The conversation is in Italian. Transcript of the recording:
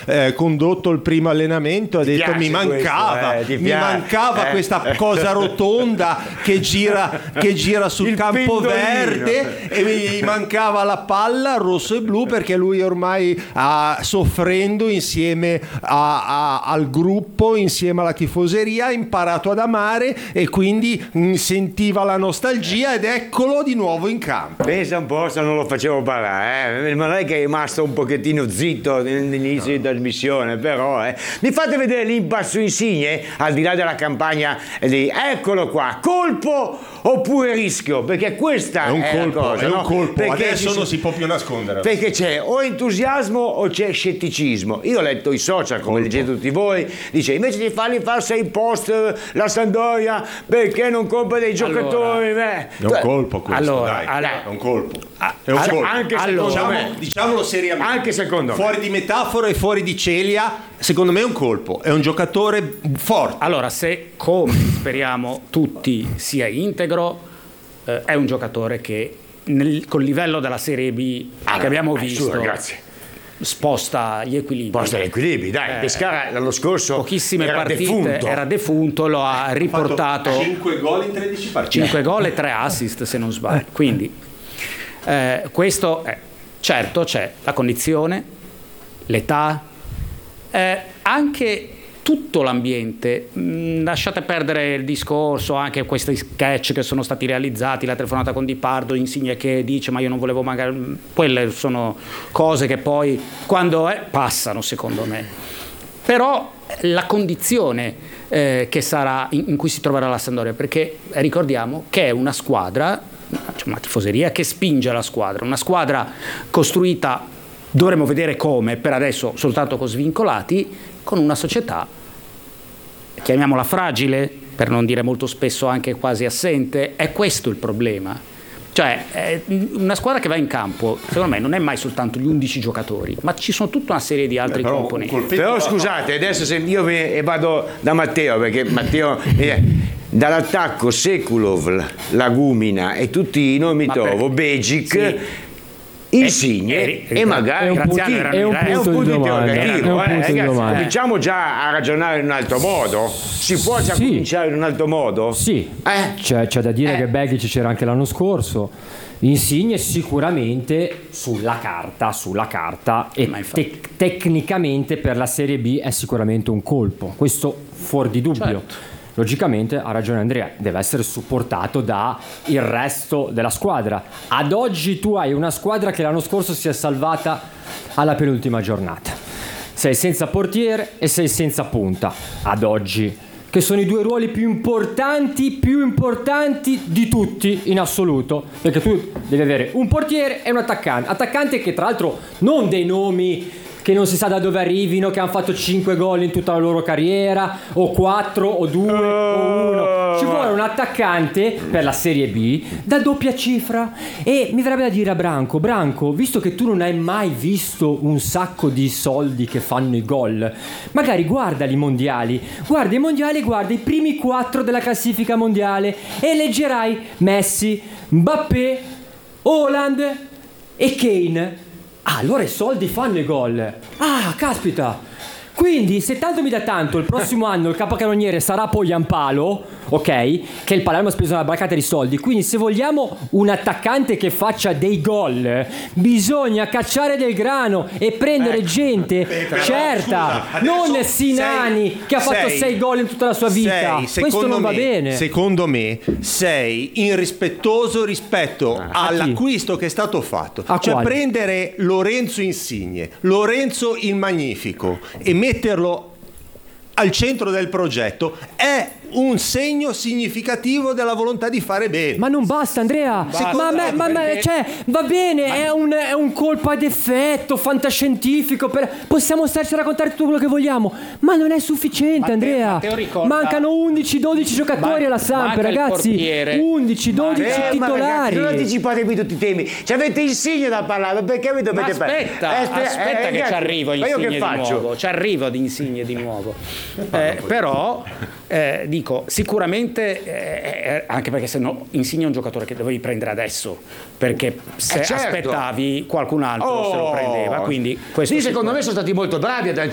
condotto il primo allenamento, ha detto mi mancava questa cosa rotonda che gira sul campo verde, e mi mancava la palla rosso e blu, perché lui ormai soffrendo insieme al gruppo, insieme alla tifoseria, ha imparato ad amare, e quindi sentiva la nostalgia, ed eccolo di nuovo in campo. Pensa un po' se non lo facevo parlare, ma non è che è rimasto un pochettino zitto nell'inizio di trasmissione, però mi fate vedere l'impasse su Insigne, al di là della campagna di eccolo qua, colpo oppure rischio, perché questa è un colpo, perché adesso non si può più nascondere, perché c'è o entusiasmo o c'è scetticismo. Io ho letto i social, come leggete tutti voi, dice invece di fargli fare 6 post la Sampdoria perché non compra dei giocatori, è un colpo questo, è un colpo, anche secondo me, diciamolo seriamente, anche secondo me, fuori di metafora e fuori di celia, secondo me è un colpo, è un giocatore forte. Allora, se come speriamo tutti sia integro, è un giocatore che col livello della Serie B che abbiamo visto, sposta gli equilibri. Dai, Pescara l'anno scorso pochissime partite era defunto, lo ha riportato 5 gol in 13 partite, 5 gol e 3 assist se non sbaglio, quindi questo è certo, c'è la condizione, l'età, anche tutto l'ambiente. Lasciate perdere il discorso, anche questi sketch che sono stati realizzati, la telefonata con Di Pardo, Insigne che dice ma io non volevo magari, quelle sono cose che poi quando passano, secondo me. Però la condizione che sarà in cui si troverà la Sampdoria, perché ricordiamo che è una squadra, cioè una tifoseria che spinge la squadra, una squadra costruita, dovremmo vedere come, per adesso soltanto con svincolati, con una società, chiamiamola fragile, per non dire molto spesso anche quasi assente. È questo il problema. Cioè, una squadra che va in campo, secondo me, non è mai soltanto gli 11 giocatori, ma ci sono tutta una serie di altri componenti. Però scusate, adesso se io vado da Matteo, perché Matteo dall'attacco Sekulov, Lagumina e tutti i nomi trovo, Begic, sì. Insigne e magari è un punto interrogativo. Cominciamo già a ragionare in un altro modo. Si può già cominciare in un altro modo? Sì, c'è da dire che Begic c'era anche l'anno scorso. Insigne sicuramente sulla carta e tecnicamente per la Serie B è sicuramente un colpo, questo fuori di dubbio. Certo. Logicamente ha ragione Andrea, deve essere supportato da il resto della squadra. Ad oggi tu hai una squadra che l'anno scorso si è salvata alla penultima giornata, sei senza portiere e sei senza punta ad oggi, che sono i 2 ruoli più importanti di tutti in assoluto, perché tu devi avere un portiere e un attaccante che tra l'altro non dei nomi che non si sa da dove arrivino, che hanno fatto 5 gol in tutta la loro carriera, o 4, o 2, o 1. Ci vuole un attaccante per la Serie B da doppia cifra. E mi verrebbe da dire a Branco, visto che tu non hai mai visto un sacco di soldi che fanno i gol, magari guarda i mondiali, guarda i primi 4 della classifica mondiale e leggerai Messi, Mbappé, Haaland e Kane. Allora i soldi fanno i gol. Caspita. Quindi se tanto mi dà tanto, il prossimo anno il capocannoniere sarà Pogliampalo, ok? Che il Palermo ha speso una barcata di soldi. Quindi se vogliamo un attaccante che faccia dei gol, bisogna cacciare del grano e prendere gente certa, non Sinani che ha fatto 6 gol in tutta la sua vita. Questo non va bene. Secondo me sei irrispettoso rispetto all'acquisto che è stato fatto. Cioè prendere Lorenzo Insigne, Lorenzo il Magnifico e metterlo al centro del progetto è un segno significativo della volontà di fare bene. Ma non basta, Andrea. Va bene, è un colpo ad effetto fantascientifico, possiamo starci a raccontare tutto quello che vogliamo, ma non è sufficiente, Andrea. Mancano 11-12 giocatori alla Samp, ragazzi. 11-12 titolari. Non anticipatemi tutti i temi. Ci avete Insigne da parlare, perché mi dovete aspetta che ci arrivo Insigne di nuovo. Ci arrivo ad Insigne di nuovo. Però dico sicuramente anche perché se no Insigne è un giocatore che dovevi prendere adesso, perché se aspettavi qualcun altro se lo prendeva, quindi questo secondo me sono stati molto bravi ad